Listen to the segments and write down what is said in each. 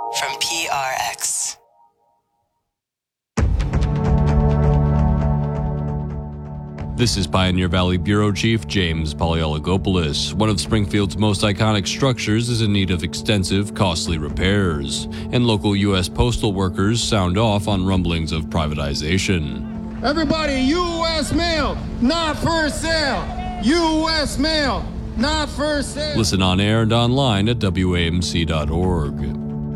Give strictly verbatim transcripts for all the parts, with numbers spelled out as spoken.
from P R X. This is Pioneer Valley Bureau Chief James Polyologopoulos. One of Springfield's most iconic structures is in need of extensive, costly repairs, and local U S postal workers sound off on rumblings of privatization. Everybody, U S mail, not for sale. U S mail, not for sale. Listen on air and online at W A M C dot org.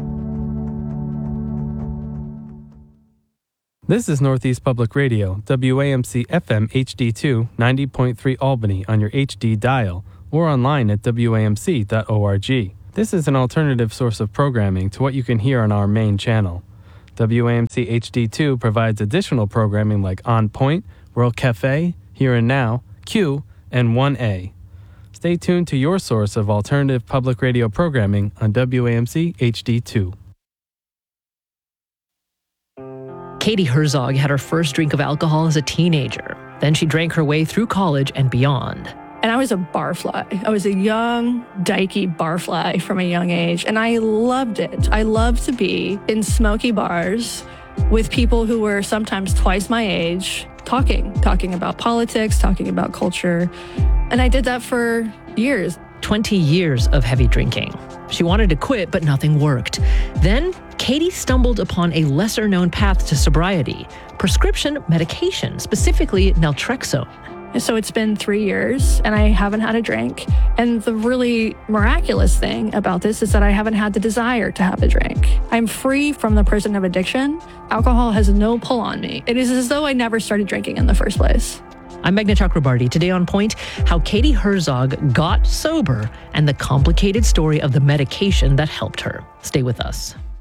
This is Northeast Public Radio, W A M C F M H D two, ninety point three Albany on your H D dial, or online at W A M C dot org. This is an alternative source of programming to what you can hear on our main channel. W A M C H D two provides additional programming like On Point, World Cafe, Here and Now, Q, and one A. Stay tuned to your source of alternative public radio programming on W A M C H D two. Katie Herzog had her first drink of alcohol as a teenager. Then she drank her way through college and beyond. And I was a barfly. I was a young, dykey barfly from a young age, and I loved it. I loved to be in smoky bars with people who were sometimes twice my age, talking, talking about politics, talking about culture. And I did that for years. twenty years of heavy drinking. She wanted to quit, but nothing worked. Then Katie stumbled upon a lesser-known path to sobriety, prescription medication, specifically naltrexone. So it's been three years, and I haven't had a drink. And the really miraculous thing about this is that I haven't had the desire to have a drink. I'm free from the prison of addiction. Alcohol has no pull on me. It is as though I never started drinking in the first place. I'm Meghna Chakrabarty. Today on Point, how Katie Herzog got sober and the complicated story of the medication that helped her. Stay with us.